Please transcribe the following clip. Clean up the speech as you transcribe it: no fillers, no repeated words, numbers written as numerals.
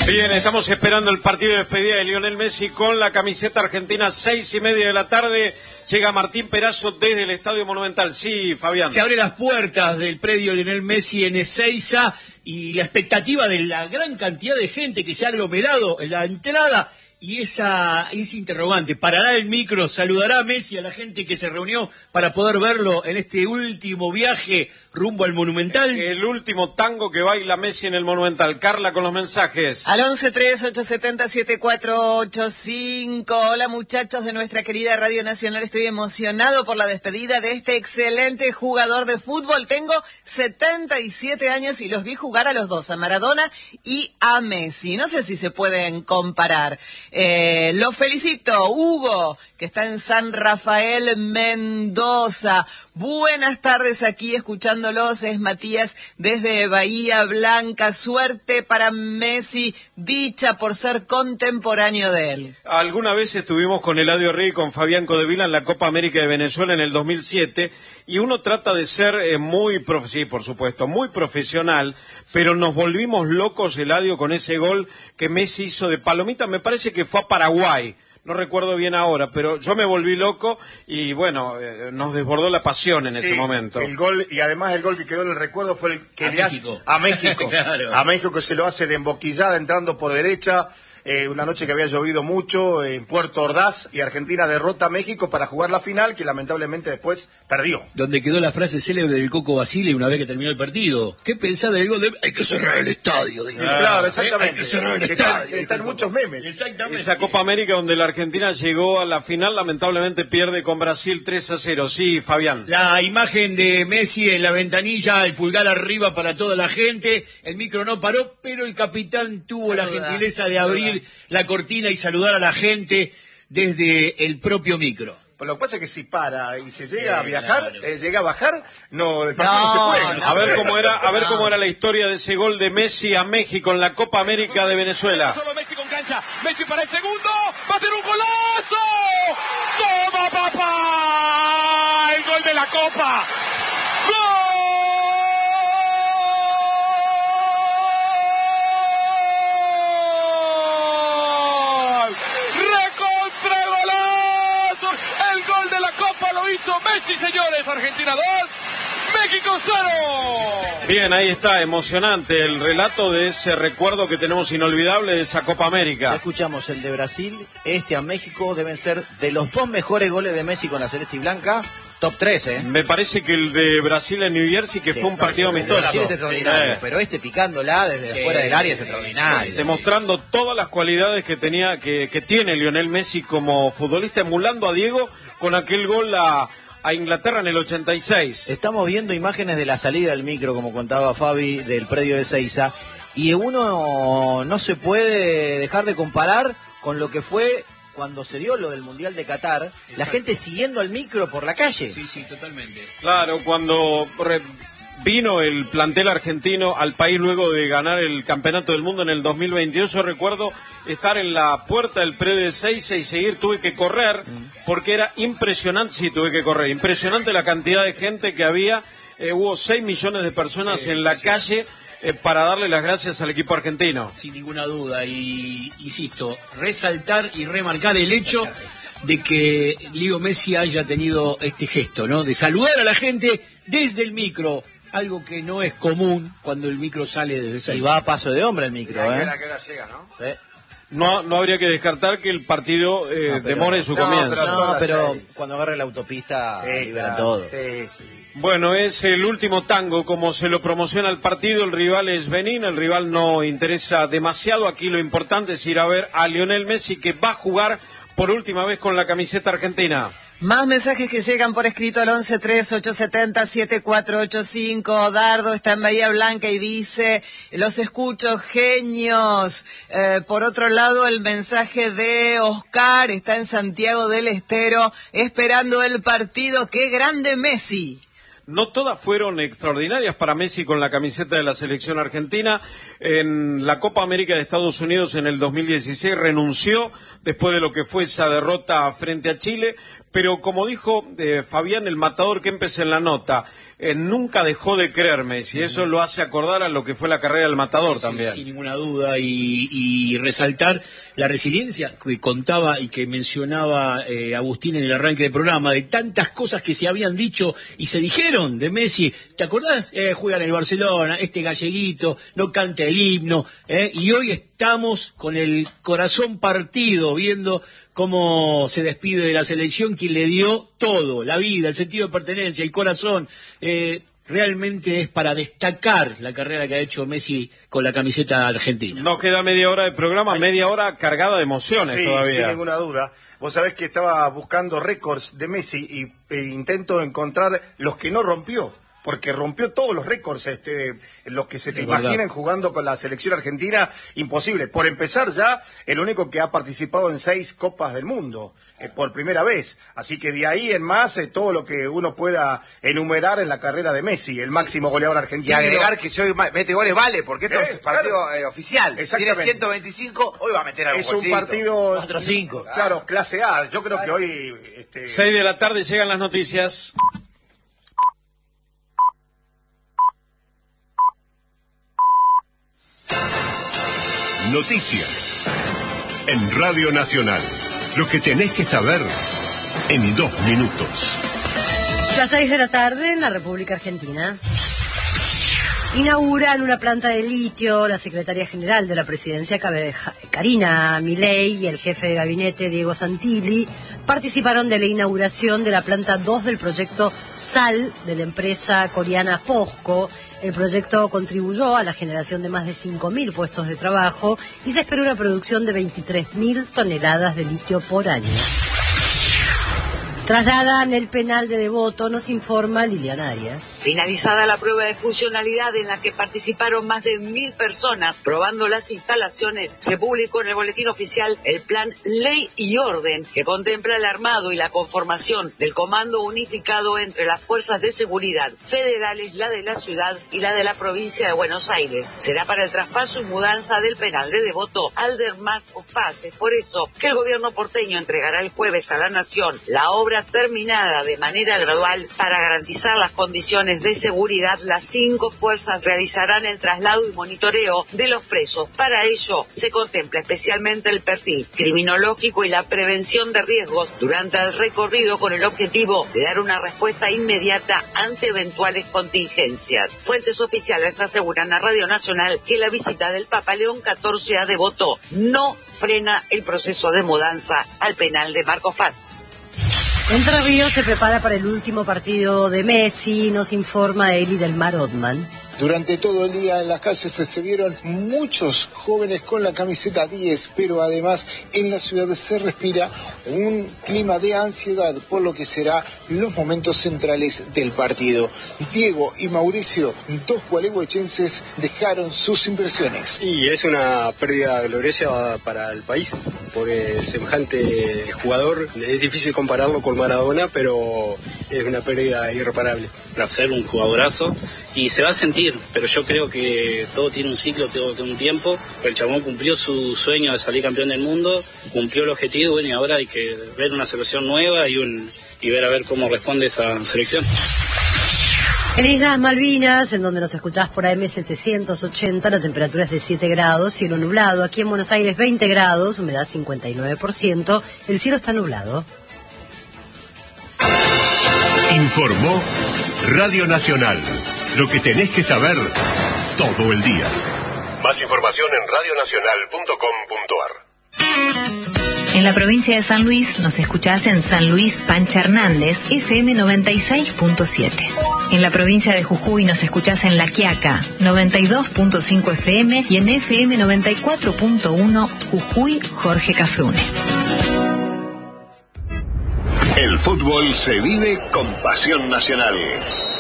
Bien, estamos esperando el partido de despedida de Lionel Messi con la camiseta argentina, 6:30 de la tarde. Llega Martín Perazo desde el Estadio Monumental. Sí, Fabián. Se abren las puertas del predio Lionel Messi en Ezeiza y la expectativa de la gran cantidad de gente que se ha aglomerado en la entrada y ese interrogante. ¿Parará el micro? ¿Saludará a Messi a la gente que se reunió para poder verlo en este último viaje rumbo al Monumental? El último tango que baila Messi en el Monumental. Carla con los mensajes. Al 11-3-870-7485. Hola muchachos de nuestra querida Radio Nacional, estoy emocionado por la despedida de este excelente jugador de fútbol. Tengo 77 años y los vi jugar a los dos, a Maradona y a Messi. No sé si se pueden comparar. Los felicito, Hugo, que está en San Rafael, Mendoza. Buenas tardes, aquí escuchándolos, es Matías desde Bahía Blanca. Suerte para Messi, dicha por ser contemporáneo de él. Alguna vez estuvimos con Eladio Rey y con Fabián Codevila en la Copa América de Venezuela en el 2007 y uno trata de ser sí, por supuesto, muy profesional, pero nos volvimos locos, Eladio, con ese gol que Messi hizo de palomita, me parece que fue a Paraguay. No recuerdo bien ahora, pero yo me volví loco y bueno, nos desbordó la pasión en ese momento. El gol, y además el gol que quedó en el recuerdo fue el que a México. A México. Claro. A México, que se lo hace de emboquillada entrando por derecha. Una noche que había llovido mucho en Puerto Ordaz, y Argentina derrota a México para jugar la final, que lamentablemente después perdió. Donde quedó la frase célebre del Coco Basile una vez que terminó el partido. ¿Qué pensás del gol de... Hay que cerrar el estadio? Claro, exactamente. Hay que cerrar el estadio. Están muchos memes. Exactamente. Esa Copa América donde la Argentina llegó a la final, lamentablemente pierde con Brasil 3-0. Sí, Fabián. La imagen de Messi en la ventanilla, el pulgar arriba para toda la gente. El micro no paró, pero el capitán tuvo la gentileza de abrir la cortina y saludar a la gente desde el propio micro. Pues lo que pasa es que si para y se llega a viajar, llega a bajar, no, el partido no se puede. A ver cómo era la historia de ese gol de Messi a México en la Copa América de Venezuela. Solo Messi con cancha, Messi para el segundo, va a ser un golazo. ¡Toma, papá! El gol de la Copa. ¡Gol! Lo hizo Messi, señores. Argentina 2, México 0. Bien, ahí está, emocionante el relato de ese recuerdo que tenemos inolvidable de esa Copa América. Ya escuchamos el de Brasil, a México, deben ser de los dos mejores goles de Messi con la celeste y blanca. Top 3, ¿eh? Me parece que el de Brasil en New Jersey, que fue un partido amistoso. Brasil es extraordinario, pero picándola desde fuera del área es extraordinario. Demostrando todas las cualidades que tiene Lionel Messi como futbolista, emulando a Diego con aquel gol a Inglaterra en el 86. Estamos viendo imágenes de la salida del micro, como contaba Fabi, del predio de Ezeiza, y uno no se puede dejar de comparar con lo que fue cuando se dio lo del Mundial de Qatar. Exacto. La gente siguiendo al micro por la calle. Sí, totalmente. Claro, cuando vino el plantel argentino al país luego de ganar el Campeonato del Mundo en el 2022, yo recuerdo estar en la puerta del predio de Ezeiza y seguir, tuve que correr, porque era impresionante, impresionante la cantidad de gente que había, hubo 6 millones de personas en la calle, para darle las gracias al equipo argentino. Sin ninguna duda, y insisto, resaltar y remarcar el hecho de que Leo Messi haya tenido este gesto, ¿no? De saludar a la gente desde el micro, algo que no es común cuando el micro sale desde Ezeiza. Y va a paso de hombre el micro, ¿A qué hora llega, no? Sí. No habría que descartar que el partido demore su comienzo. Pero cuando agarre la autopista liberan todo. Sí. Bueno, es el último tango, como se lo promociona el partido. El rival es Benín, el rival no interesa demasiado. Aquí lo importante es ir a ver a Lionel Messi, que va a jugar por última vez con la camiseta argentina. Más mensajes que llegan por escrito al 11-3-870-7485. Dardo está en Bahía Blanca y dice: los escucho, genios. Por otro lado, el mensaje de Oscar está en Santiago del Estero, esperando el partido. ¡Qué grande Messi! No todas fueron extraordinarias para Messi con la camiseta de la selección argentina. En la Copa América de Estados Unidos en el 2016 renunció después de lo que fue esa derrota frente a Chile, pero como dijo Fabián el Matador Kempes en la nota, nunca dejó de creer Messi, eso lo hace acordar a lo que fue la carrera del Matador también. Sin ninguna duda, y resaltar la resiliencia que contaba y que mencionaba Agustín en el arranque del programa, de tantas cosas que se habían dicho y se dijeron de Messi. ¿Te acordás? Juega en el Barcelona, este galleguito, no canta el himno, y hoy estamos con el corazón partido, viendo cómo se despide de la selección, quien le dio todo, la vida, el sentido de pertenencia, el corazón. Realmente es para destacar la carrera que ha hecho Messi con la camiseta argentina. Nos queda media hora de programa, media hora cargada de emociones todavía. Sin ninguna duda. Vos sabés que estaba buscando récords de Messi y intento encontrar los que no rompió, porque rompió todos los récords, los que se te imaginen jugando con la selección argentina, imposible. Por empezar, ya el único que ha participado en 6 Copas del Mundo, por primera vez. Así que de ahí en más, todo lo que uno pueda enumerar en la carrera de Messi, el máximo goleador argentino. Y agregar que si hoy mete goles vale, porque esto es partido oficial. Tiene 125, hoy va a meter algo. Es un partido 4-5. Claro, clase A. Yo creo que hoy 6 de la tarde llegan las noticias. Noticias en Radio Nacional. Lo que tenés que saber en 2 minutos. Las 6 de la tarde en la República Argentina. Inauguran una planta de litio la secretaria general de la presidencia, Karina Milei, y el jefe de gabinete, Diego Santilli, participaron de la inauguración de la planta 2 del proyecto SAL de la empresa coreana POSCO. El proyecto contribuyó a la generación de más de 5.000 puestos de trabajo y se espera una producción de 23.000 toneladas de litio por año. Trasladan el penal de Devoto, nos informa Liliana Arias. Finalizada la prueba de funcionalidad en la que participaron más de 1.000 personas probando las instalaciones, se publicó en el boletín oficial el plan Ley y Orden, que contempla el armado y la conformación del comando unificado entre las fuerzas de seguridad federales, la de la ciudad y la de la provincia de Buenos Aires. Será para el traspaso y mudanza del penal de Devoto al de Marcos Paz. Es por eso que el gobierno porteño entregará el jueves a la Nación la obra terminada de manera gradual. Para garantizar las condiciones de seguridad, las 5 fuerzas realizarán el traslado y monitoreo de los presos. Para ello se contempla especialmente el perfil criminológico y la prevención de riesgos durante el recorrido, con el objetivo de dar una respuesta inmediata ante eventuales contingencias. Fuentes oficiales aseguran a Radio Nacional que la visita del Papa León XIV a Devoto no frena el proceso de mudanza al penal de Marcos Paz. Entre Ríos se prepara para el último partido de Messi, nos informa Eli del Mar Otman. Durante todo el día en las calles se vieron muchos jóvenes con la camiseta 10, pero además en la ciudad se respira un clima de ansiedad por lo que será los momentos centrales del partido. Diego y Mauricio, 2 gualeguaychenses, dejaron sus impresiones. Y es una pérdida gloriosa para el país, porque semejante jugador es difícil compararlo con Maradona, pero es una pérdida irreparable. Ser un jugadorazo y se va a sentir, pero yo creo que todo tiene un ciclo, todo tiene un tiempo. El chabón cumplió su sueño de salir campeón del mundo, cumplió el objetivo, bueno, y ahora hay que ver una selección nueva y ver a ver cómo responde esa selección. En Islas Malvinas, en donde nos escuchás por AM 780, la temperatura es de 7 grados, cielo nublado. Aquí en Buenos Aires 20 grados, humedad 59%, el cielo está nublado. Informó Radio Nacional. Lo que tenés que saber todo el día. Más información en radionacional.com.ar. En la provincia de San Luis nos escuchás en San Luis Pancha Hernández, FM 96.7. En la provincia de Jujuy nos escuchás en La Quiaca, 92.5 FM y en FM 94.1 Jujuy Jorge Cafrune. El fútbol se vive con pasión nacional.